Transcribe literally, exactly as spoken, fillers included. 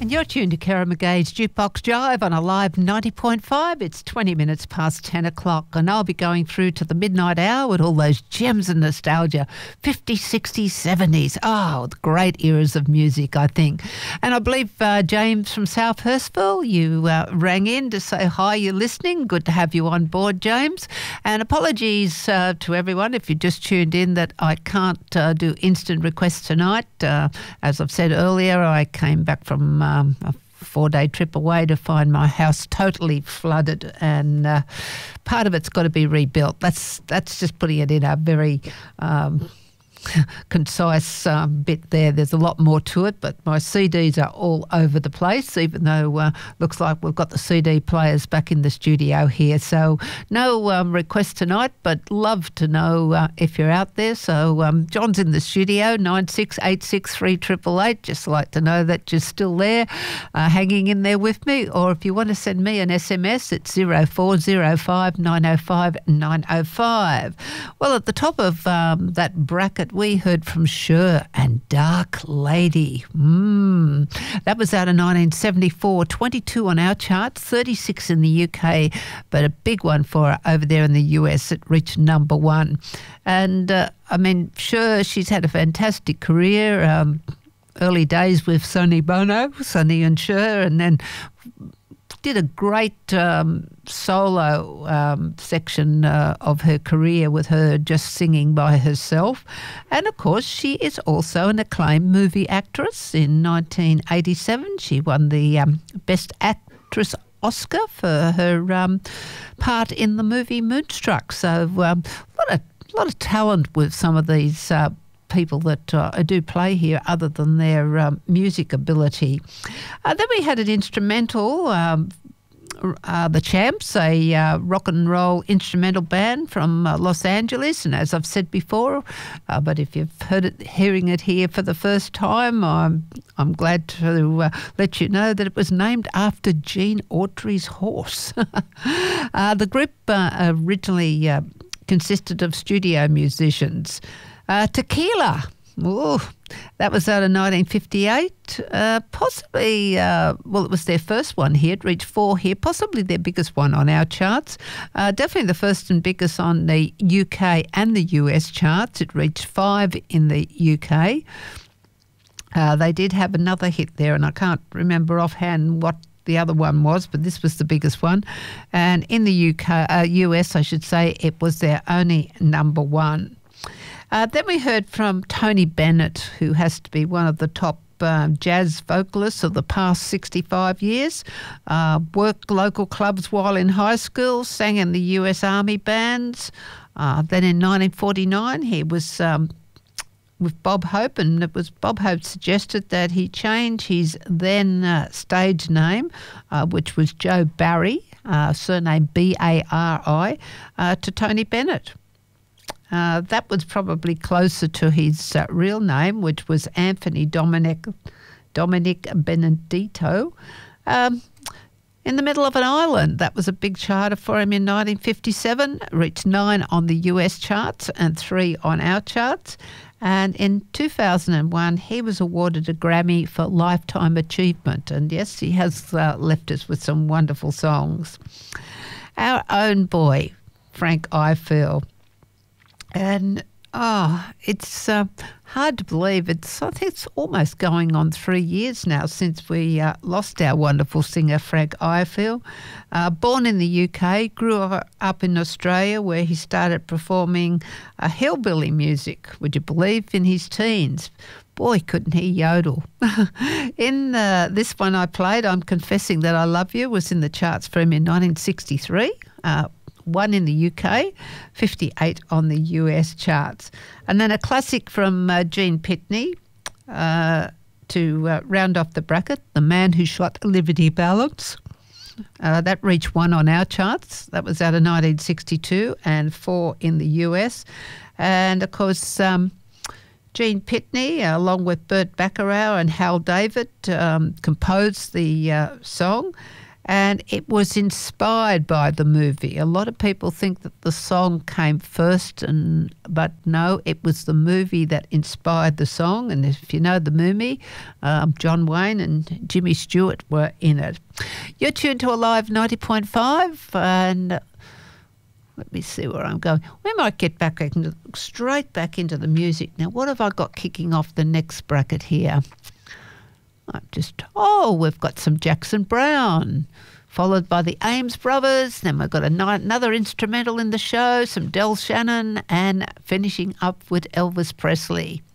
And you're tuned to Kara McGay's Jukebox Jive on a live ninety point five. It's twenty minutes past ten o'clock, and I'll be going through to the midnight hour with all those gems of nostalgia, fifties, sixties, seventies. Oh, the great eras of music, I think. And I believe uh, James from South Hurstville, you uh, rang in to say hi, you're listening. Good to have you on board, James. And apologies uh, to everyone if you just tuned in that I can't uh, do instant requests tonight. Uh, as I've said earlier, I came back from um, a four-day trip away to find my house totally flooded, and uh, part of it's got to be rebuilt. That's that's just putting it in a very um, concise um, bit there. There's a lot more to it, but my C Ds are all over the place, even though uh, looks like we've got the C D players back in the studio here. So no um, request tonight, but love to know uh, if you're out there. So um, John's in the studio, nine six eight six three eight eight eight. Just like to know that you're still there, uh, hanging in there with me. Or if you want to send me an S M S, it's zero four zero five nine oh five nine oh five. Well, at the top of um, that bracket, we heard from Cher and Dark Lady. Mm. That was out of nineteen seventy-four, twenty-two on our charts, thirty-six in the U K, but a big one for her over there in the U S. It reached number one. And, uh, I mean, Cher, she's had a fantastic career. Um, early days with Sonny Bono, Sonny and Cher, and then did a great um, solo um, section uh, of her career with her just singing by herself. And, of course, she is also an acclaimed movie actress. In nineteen eighty-seven, she won the um, Best Actress Oscar for her um, part in the movie Moonstruck. So um, a lot of, lot of talent with some of these uh, people that uh, I do play here other than their um, music ability. Uh, then we had an instrumental, um, uh, The Champs, a uh, rock and roll instrumental band from uh, Los Angeles. And as I've said before, uh, but if you've heard it, hearing it here for the first time, I'm, I'm glad to uh, let you know that it was named after Gene Autry's horse. uh, the group uh, originally uh, consisted of studio musicians. Uh, Tequila, ooh, that was out of nineteen fifty-eight, uh, possibly, uh, well, it was their first one here. It reached four here, possibly their biggest one on our charts. Uh, definitely the first and biggest on the U K and the U S charts. It reached five in the U K. Uh, they did have another hit there, and I can't remember offhand what the other one was, but this was the biggest one. And in the U K, uh, U S, I should say, it was their only number one. Uh, then we heard from Tony Bennett, who has to be one of the top uh, jazz vocalists of the past sixty-five years. Uh, worked local clubs while in high school, sang in the U S Army bands. Uh, then in nineteen forty-nine, he was um, with Bob Hope, and it was Bob Hope suggested that he change his then uh, stage name, uh, which was Joe Barry, uh, surname B A R I, uh, to Tony Bennett. Uh, that was probably closer to his uh, real name, which was Anthony Dominic, Dominic Benedito. Um, in the middle of an island, that was a big charter for him in nineteen fifty-seven, reached nine on the U S charts and three on our charts. And in two thousand one, he was awarded a Grammy for Lifetime Achievement. And yes, he has uh, left us with some wonderful songs. Our own boy, Frank Ifill. And, oh, it's uh, hard to believe. It's I think it's almost going on three years now since we uh, lost our wonderful singer, Frank Ifill. Uh, born in the U K, grew up in Australia where he started performing uh, hillbilly music, would you believe, in his teens. Boy, couldn't he yodel. in uh, this one I played, I'm Confessing That I Love You, was in the charts for him in nineteen sixty-three. Uh, one in the U K, fifty-eight on the U S charts. And then a classic from uh, Gene Pitney uh, to uh, round off the bracket, The Man Who Shot Liberty Balance. Uh, that reached one on our charts. That was out of nineteen sixty-two and four in the U S. And, of course, um, Gene Pitney, uh, along with Burt Bacharach and Hal David, um, composed the uh, song. And it was inspired by the movie. A lot of people think that the song came first, and but no, it was the movie that inspired the song. And if you know the movie, um, John Wayne and Jimmy Stewart were in it. You're tuned to Alive ninety point five, and let me see where I'm going. We might get back into, straight back into the music. Now, what have I got kicking off the next bracket here? I'm just, oh, we've got some Jackson Browne, followed by the Ames Brothers. Then we've got a, another instrumental in the show, some Del Shannon, and finishing up with Elvis Presley.